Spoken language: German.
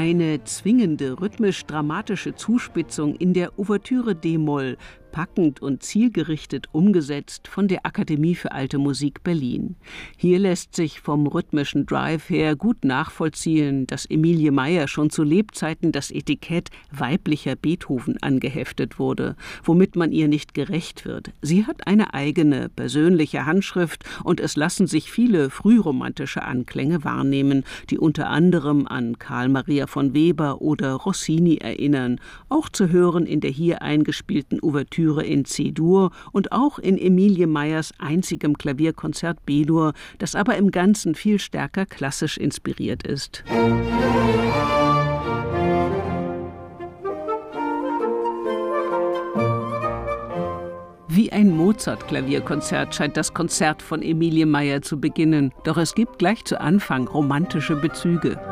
Eine zwingende, rhythmisch-dramatische Zuspitzung in der Ouvertüre d-Moll, packend und zielgerichtet umgesetzt von der Akademie für Alte Musik Berlin. Hier lässt sich vom rhythmischen Drive her gut nachvollziehen, dass Emilie Meyer schon zu Lebzeiten das Etikett weiblicher Beethoven angeheftet wurde, womit man ihr nicht gerecht wird. Sie hat eine eigene, persönliche Handschrift und es lassen sich viele frühromantische Anklänge wahrnehmen, die unter anderem an Carl Maria von Weber oder Rossini erinnern, auch zu hören in der hier eingespielten Ouvertüre in C-Dur und auch in Emilie Meyers einzigem Klavierkonzert B-Dur, das aber im Ganzen viel stärker klassisch inspiriert ist. Wie ein Mozart-Klavierkonzert scheint das Konzert von Emilie Meyer zu beginnen, doch es gibt gleich zu Anfang romantische Bezüge.